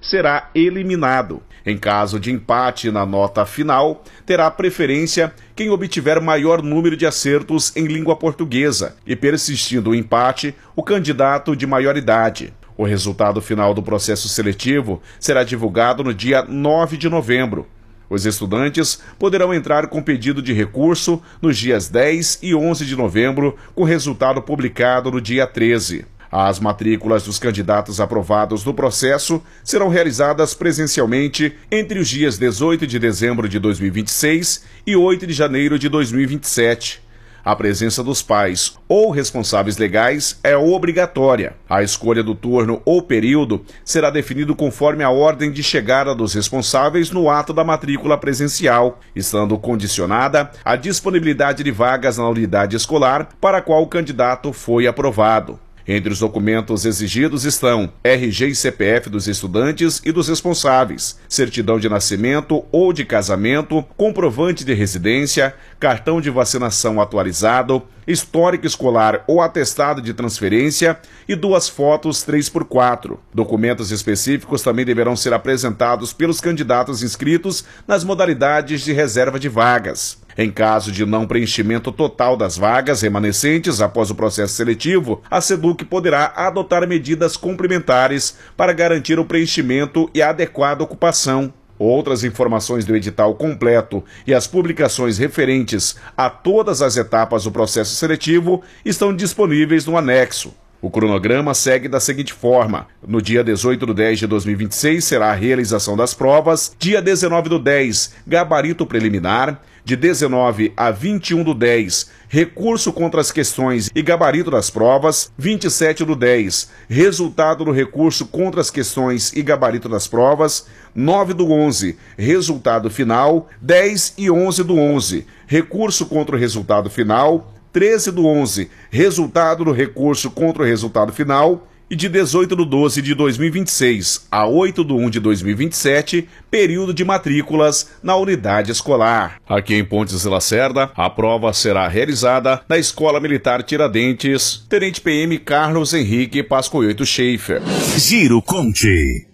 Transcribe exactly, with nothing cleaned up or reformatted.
será eliminado. Em caso de empate na nota final, terá preferência quem obtiver maior número de acertos em língua portuguesa e, persistindo o empate, o candidato de maior idade. O resultado final do processo seletivo será divulgado no dia nove de novembro. Os estudantes poderão entrar com pedido de recurso nos dias dez e onze de novembro, com resultado publicado no dia treze. As matrículas dos candidatos aprovados no processo serão realizadas presencialmente entre os dias dezoito de dezembro de dois mil e vinte e seis e oito de janeiro de dois mil e vinte e sete. A presença dos pais ou responsáveis legais é obrigatória. A escolha do turno ou período será definido conforme a ordem de chegada dos responsáveis no ato da matrícula presencial, estando condicionada à disponibilidade de vagas na unidade escolar para a qual o candidato foi aprovado. Entre os documentos exigidos estão R G e C P F dos estudantes e dos responsáveis, certidão de nascimento ou de casamento, comprovante de residência, cartão de vacinação atualizado, histórico escolar ou atestado de transferência e duas fotos três por quatro. Documentos específicos também deverão ser apresentados pelos candidatos inscritos nas modalidades de reserva de vagas. Em caso de não preenchimento total das vagas remanescentes após o processo seletivo, a SEDUC poderá adotar medidas complementares para garantir o preenchimento e a adequada ocupação. Outras informações do edital completo e as publicações referentes a todas as etapas do processo seletivo estão disponíveis no anexo. O cronograma segue da seguinte forma: no dia dezoito de dez de dois mil e vinte e seis será a realização das provas, dia dezenove do dez, gabarito preliminar, de dezenove a vinte e um do dez, recurso contra as questões e gabarito das provas, vinte e sete do dez, resultado do recurso contra as questões e gabarito das provas, nove do onze, resultado final, dez e onze do onze, recurso contra o resultado final, treze do onze, resultado do recurso contra o resultado final, e de dezoito do doze de dois mil e vinte e seis a oito do um de dois mil e vinte e sete, período de matrículas na unidade escolar. Aqui em Pontes de Lacerda, a prova será realizada na Escola Militar Tiradentes, Tenente P M Carlos Henrique Pascoioto Schaefer. Giro Conte.